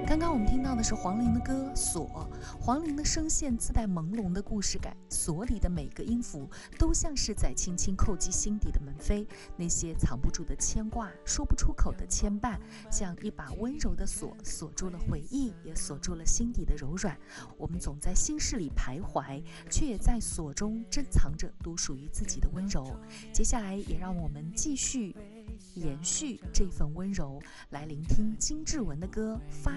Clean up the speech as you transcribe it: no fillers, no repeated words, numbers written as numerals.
刚刚我们听到的是黄龄的歌《锁》，黄龄的声线自带朦胧的故事感，锁里的每个音符都像是在轻轻叩击心底的门扉，那些藏不住的牵挂，说不出口的牵绊，像一把温柔的锁，锁住了回忆，也锁住了心底的柔软。我们总在心事里徘徊，却也在锁中珍藏着独属于自己的温柔。接下来也让我们继续延续这份温柔，来聆听金志文的歌《发